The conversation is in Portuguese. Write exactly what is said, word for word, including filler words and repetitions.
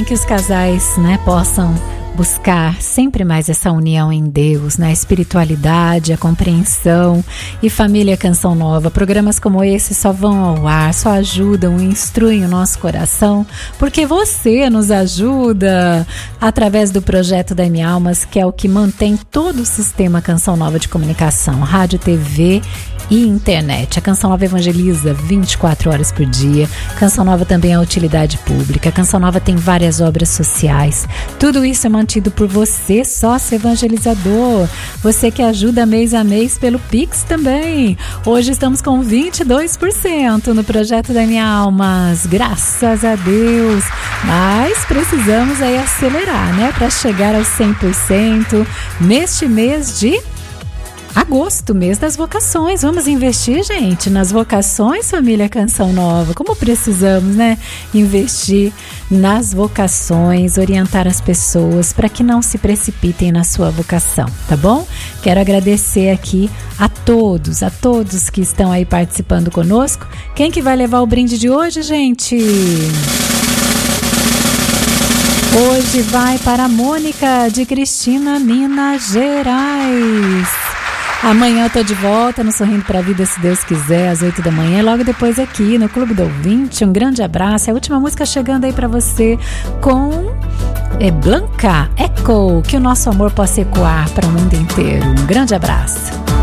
que os casais, né, possam buscar sempre mais essa união em Deus, na espiritualidade, a compreensão. E Família Canção Nova, programas como esse só vão ao ar, só ajudam e instruem o nosso coração, porque você nos ajuda através do projeto da M Almas, que é o que mantém todo o sistema Canção Nova de comunicação, rádio, T V e internet. A Canção Nova evangeliza vinte e quatro horas por dia. Canção Nova também é utilidade pública. A Canção Nova tem várias obras sociais. Tudo isso é mantido por você, sócio evangelizador. Você que ajuda mês a mês pelo Pix também. Hoje estamos com vinte e dois por cento no projeto da Minha Almas. Graças a Deus. Mas precisamos aí acelerar, né? Para chegar aos cem por cento neste mês de agosto, mês das vocações. Vamos investir, gente, nas vocações, Família Canção Nova. Como precisamos, né? Investir nas vocações, orientar as pessoas para que não se precipitem na sua vocação, tá bom? Quero agradecer aqui a todos, a todos que estão aí participando conosco. Quem que vai levar o brinde de hoje, gente? Hoje vai para a Mônica de Cristina, Minas Gerais. Amanhã eu tô de volta no Sorrindo pra Vida, se Deus quiser, às oito da manhã, e logo depois aqui no Clube do Ouvinte. Um grande abraço. É a última música chegando aí pra você com é Blanca, Echo, que o nosso amor possa ecoar para o mundo inteiro. Um grande abraço.